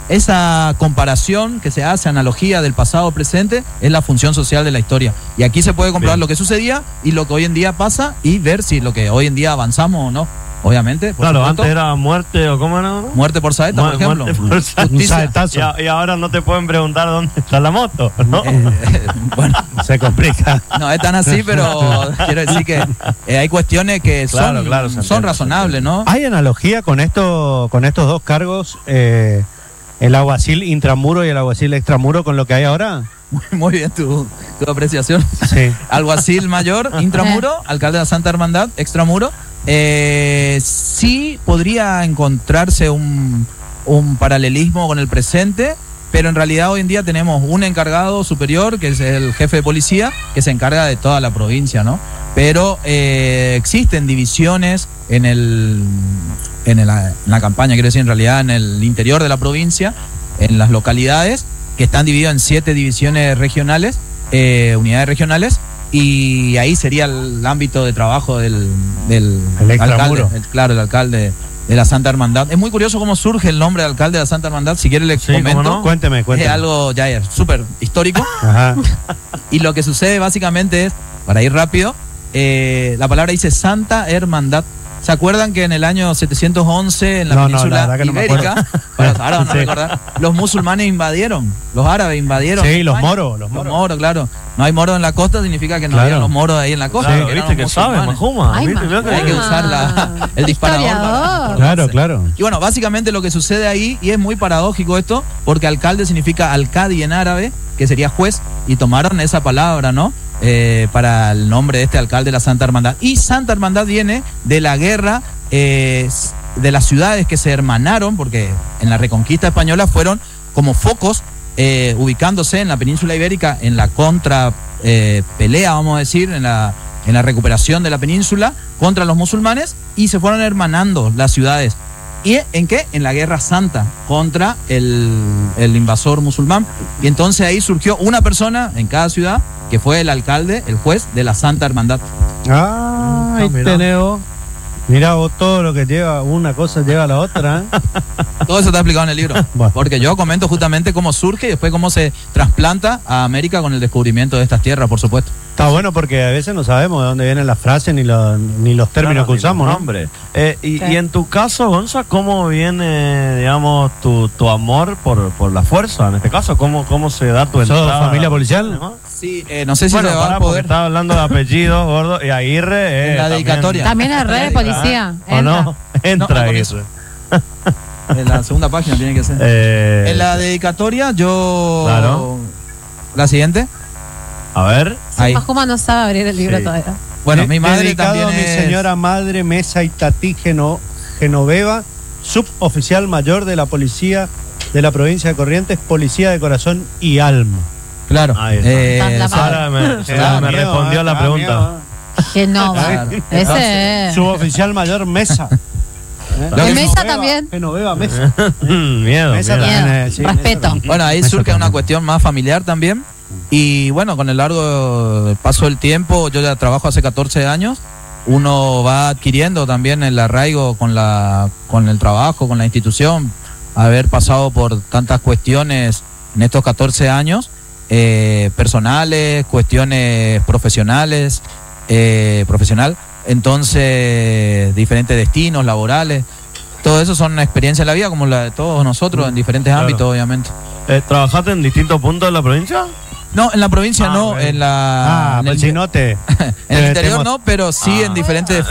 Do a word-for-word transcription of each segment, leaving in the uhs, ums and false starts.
esa comparación que se hace, analogía del pasado presente, es la función social de la historia. Y aquí se puede comprobar Bien. lo que sucedía y lo que hoy en día pasa y ver si lo que hoy en día avanzamos o no. Obviamente, por claro, supuesto. Antes era muerte o cómo era, ¿no? Muerte por saeta, Mu por ejemplo. Muerte por saeta. Y, y ahora no te pueden preguntar dónde está la moto, ¿no? Eh, eh, bueno, se complica. No es tan así, pero quiero decir que eh, hay cuestiones que son, claro, claro, son entiende, razonables, ¿no? ¿Hay analogía con esto, con estos dos cargos, eh, el alguacil intramuro y el alguacil extramuro, con lo que hay ahora? Muy, muy bien tu, tu apreciación. Sí. Alguacil mayor, intramuro, alcalde de la Santa Hermandad, extramuro. Eh, sí podría encontrarse un, un paralelismo con el presente, pero en realidad hoy en día tenemos un encargado superior, que es el jefe de policía, que se encarga de toda la provincia, ¿no? Pero eh, existen divisiones en el en, el, en la campaña, quiero decir, en realidad en el interior de la provincia, en las localidades, que están divididas en siete divisiones regionales, eh, unidades regionales. Y ahí sería el ámbito de trabajo del, del el alcalde, el, claro, el alcalde de la Santa Hermandad. Es muy curioso cómo surge el nombre de alcalde de la Santa Hermandad. Si quiere le sí, comento. No? Cuénteme, cuénteme. Es algo ya es súper histórico. Ajá. Y lo que sucede básicamente es, para ir rápido, eh, la palabra dice Santa Hermandad. ¿Se acuerdan que en el año setecientos once en la no, península no, la ibérica, no bueno, ahora van a sí. recordar, los musulmanes invadieron, los árabes invadieron? Sí, los moros, los moros. Los moros, claro. No hay moros en la costa, significa que no claro. había los moros ahí en la costa. Claro, viste que sabe, Majuma. Hay que usar la, el disparador. Para, claro, claro. Y bueno, básicamente lo que sucede ahí, y es muy paradójico esto, porque alcalde significa alcadi en árabe, que sería juez, y tomaron esa palabra, ¿no? Eh, para el nombre de este alcalde de la Santa Hermandad. Y Santa Hermandad viene de la guerra eh, de las ciudades que se hermanaron, porque en la reconquista española fueron como focos eh, ubicándose en la península ibérica en la contra eh, pelea, vamos a decir, en la, en la recuperación de la península contra los musulmanes, y se fueron hermanando las ciudades. ¿Y en qué? En la Guerra Santa contra el, el invasor musulmán. Y entonces ahí surgió una persona en cada ciudad que fue el alcalde, el juez de la Santa Hermandad. Ah, ahí ah, tenés. Mirá vos todo lo que lleva, una cosa lleva a la otra. ¿eh? Todo eso está explicado en el libro. Bueno. Porque yo comento justamente cómo surge y después cómo se trasplanta a América con el descubrimiento de estas tierras, por supuesto. Está bueno porque a veces no sabemos de dónde vienen las frases ni, lo, ni los términos claro, que usamos, ¿no? Hombre. Eh, y, sí. y en tu caso, Gonza, ¿cómo viene, digamos, tu, tu amor por, por la fuerza? En este caso, ¿cómo, cómo se da tu entrada? ¿Sos familia policial? ¿No? Sí, eh, no sé si bueno, se va a poder. Estaba hablando de apellidos, gordo, y Aguirre. Eh, en la dedicatoria. También es red de policía. ¿O entra. no? Entra no, Aguirre. En la segunda página tiene que ser. Eh, en la dedicatoria, yo. Claro. La siguiente. A ver. Sí, Majuma no sabe abrir el libro sí. todavía. Bueno, mi madre dedicado también a mi es... señora madre Mesa Itatí Geno, Genoveva, suboficial mayor de la policía de la provincia de Corrientes, policía de corazón y alma. Claro. Eh, Sara me, Sara me respondió eh, la pregunta. Genova. Ese es. Suboficial mayor Mesa. ¿Eh? Mesa también. Genoveva Mesa. Miedo. Mesa miedo. También, eh, sí, respeto. Mesa bueno, ahí surge una cuestión más familiar también. Y bueno, con el largo paso del tiempo, yo ya trabajo hace catorce años, uno va adquiriendo también el arraigo con la con el trabajo, con la institución, haber pasado por tantas cuestiones en estos catorce años, eh, personales, cuestiones profesionales, eh, profesional, entonces diferentes destinos laborales, todo eso son experiencias de la vida como la de todos nosotros en diferentes claro. ámbitos, obviamente. Eh, ¿Trabajaste en distintos puntos de la provincia? No, en la provincia ah, no, okay. en la... Ah, en el chinote. En el interior no, pero sí ah. en diferentes...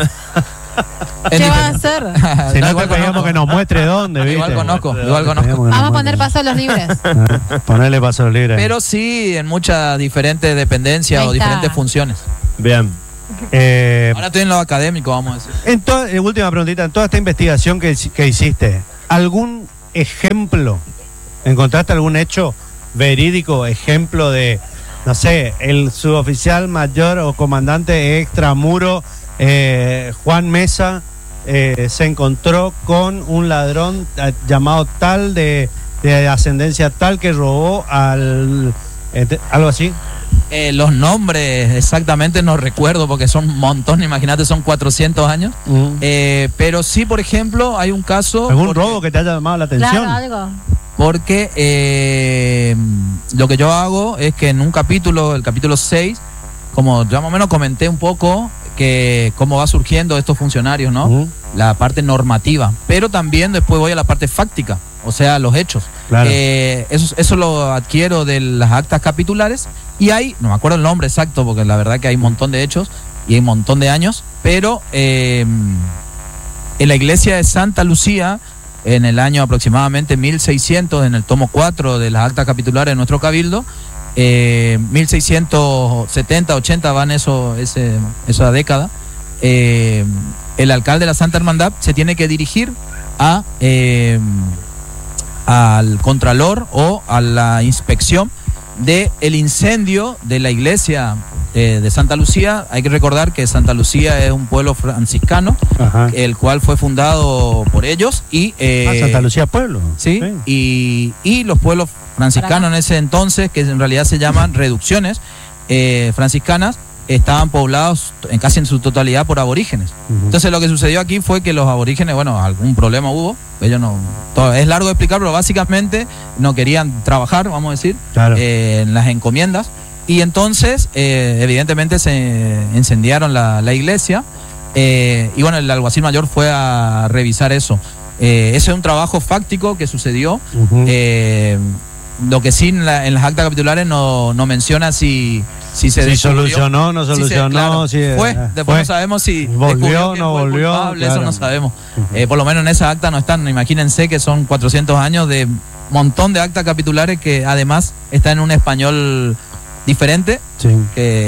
¿Qué va a hacer? Si no, igual queríamos que nos muestre dónde, ¿viste? Igual conozco, igual conozco. Vamos a poner pasos los libres. Ponerle pasos los libres. Pero sí en muchas diferentes dependencias o diferentes funciones. Bien. Eh, Ahora estoy en lo académico, vamos a decir. En to- eh, última preguntita, en toda esta investigación que, que hiciste, ¿algún ejemplo? ¿Encontraste algún hecho verídico, ejemplo de, no sé, el suboficial mayor o comandante extramuro eh, Juan Mesa eh, se encontró con un ladrón eh, llamado tal de, de ascendencia tal que robó al Este, ¿Algo así? Eh, los nombres exactamente no recuerdo porque son un montón, imagínate, son cuatrocientos años. Uh-huh. eh, pero sí, por ejemplo, hay un caso... ¿Algún porque, robo que te haya llamado la atención? Claro, algo. Porque eh, lo que yo hago es que en un capítulo, el capítulo seis, como ya más o menos comenté un poco, que cómo va surgiendo estos funcionarios, ¿no? Uh-huh. La parte normativa, pero también después voy a la parte fáctica, o sea, los hechos. Claro. Eh, eso, eso lo adquiero de las actas capitulares y hay, no me acuerdo el nombre exacto porque la verdad que hay un montón de hechos y hay un montón de años, pero eh, en la iglesia de Santa Lucía, en el año aproximadamente mil seiscientos, en el tomo cuatro de las actas capitulares de nuestro cabildo, eh, mil seiscientos setenta, ochenta van eso, ese, esa década, eh, el alcalde de la Santa Hermandad se tiene que dirigir a eh, al contralor o a la inspección de el incendio de la iglesia eh, de Santa Lucía. Hay que recordar que Santa Lucía es un pueblo franciscano, ajá, el cual fue fundado por ellos y eh, ah, Santa Lucía pueblo. Sí, sí. Y, y los pueblos franciscanos en ese entonces, que en realidad se llaman reducciones eh, franciscanas, estaban poblados en casi en su totalidad por aborígenes. Uh-huh. Entonces lo que sucedió aquí fue que los aborígenes, bueno, algún problema hubo, ellos no, todo, es largo de explicar, pero básicamente no querían trabajar, vamos a decir, claro, eh, en las encomiendas, y entonces eh, evidentemente se incendiaron la, la iglesia, eh, y bueno, el alguacil mayor fue a revisar eso. Eh, ese es un trabajo fáctico que sucedió. Uh-huh. eh, lo que sí en, la, en las actas capitulares no, no menciona si si se si solucionó, no solucionó, si se, claro, si fue, después fue. No sabemos si volvió, no volvió, culpable, claro, eso no sabemos. Uh-huh. Eh, por lo menos en esa acta no están, imagínense que son cuatrocientos años de montón de actas capitulares que además está en un español diferente, sí, que